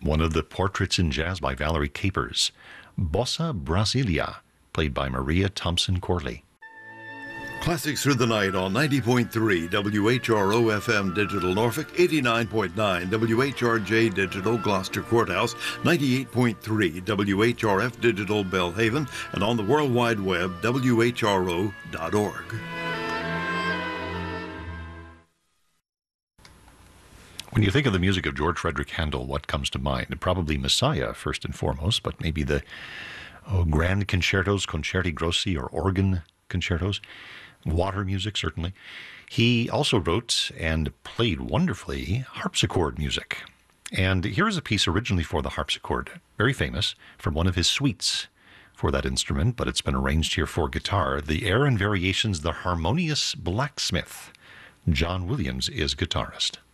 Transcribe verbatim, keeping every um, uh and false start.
one of the portraits in jazz by Valerie Capers, Bossa Brasilia, played by Maria Thompson Corley. Classics Through the Night on ninety point three W H R O F M Digital Norfolk, eighty-nine point nine W H R J Digital Gloucester Courthouse, ninety-eight point three W H R F Digital Belhaven, and on the World Wide Web, W H R O dot org. When you think of the music of George Frederick Handel, what comes to mind? Probably Messiah, first and foremost, but maybe the oh, grand concertos, concerti grossi, or organ concertos. Water music, certainly. He also wrote and played wonderfully harpsichord music. And here is a piece originally for the harpsichord, very famous, from one of his suites for that instrument, but it's been arranged here for guitar. The Air and Variations, The Harmonious Blacksmith. John Williams is guitarist.